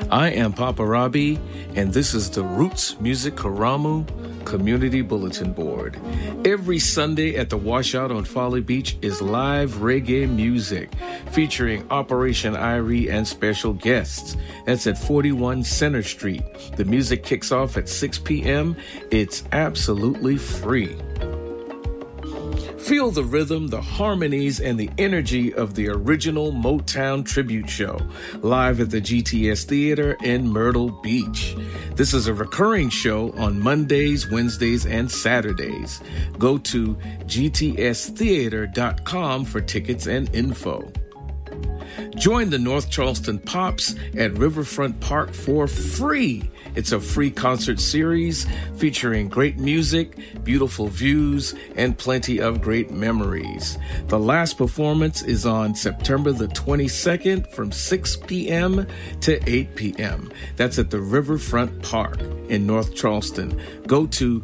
I am Papa Robbie, and this is the Roots Music Karamu Community Bulletin Board. Every Sunday at the Washout on Folly Beach is live reggae music featuring Operation Irie and special guests. That's at 41 Center Street. The music kicks off at 6 p.m. It's absolutely free. Feel the rhythm, the harmonies, and the energy of the original Motown tribute show live at the GTS Theater in Myrtle Beach. This is a recurring show on Mondays, Wednesdays, and Saturdays. Go to gtstheater.com for tickets and info. Join the North Charleston Pops at Riverfront Park for free. It's a free concert series featuring great music, beautiful views, and plenty of great memories. The last performance is on September the 22nd from 6 p.m. to 8 p.m. That's at the Riverfront Park in North Charleston. Go to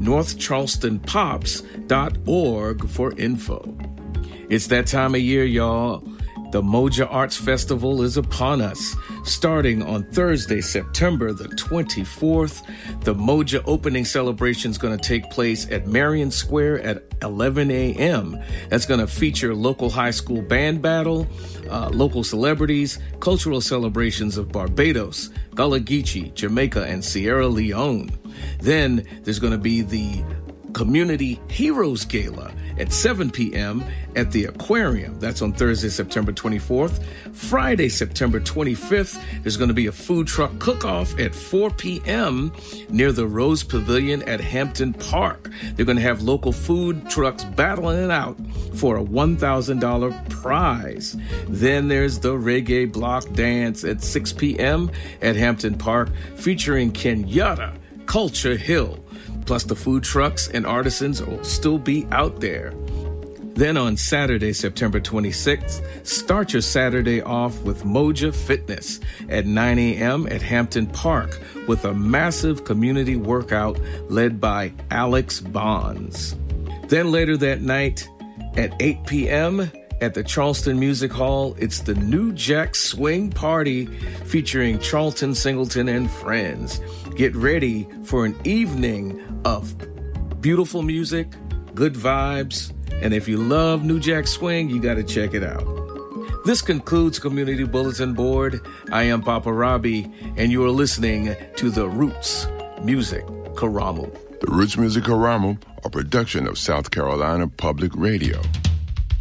northcharlestonpops.org for info. It's that time of year, y'all. The Moja Arts Festival is upon us. Starting on Thursday, September the 24th, the Moja opening celebration is going to take place at Marion Square at 11 a.m. That's going to feature local high school band battle, local celebrities, cultural celebrations of Barbados, Gullah Geechee, Jamaica, and Sierra Leone. Then there's going to be the Community Heroes Gala at 7 p.m. at the Aquarium. That's on Thursday, September 24th. Friday, September 25th, there's going to be a food truck cook-off at 4 p.m. near the Rose Pavilion at Hampton Park. They're going to have local food trucks battling it out for a $1,000 prize. Then there's the Reggae Block Dance at 6 p.m. at Hampton Park featuring Kenyatta Culture Hill. Plus, the food trucks and artisans will still be out there. Then on Saturday, September 26th, start your Saturday off with Moja Fitness at 9 a.m. at Hampton Park with a massive community workout led by Alex Bonds. Then later that night at 8 p.m., at the Charleston Music Hall, it's the New Jack Swing Party featuring Charlton Singleton and friends. Get ready for an evening of beautiful music, good vibes, and if you love New Jack Swing, you got to check it out. This concludes Community Bulletin Board. I am Papa Robbie, and you are listening to the Roots Music Karamu. The Roots Music Karamu, a production of South Carolina Public Radio.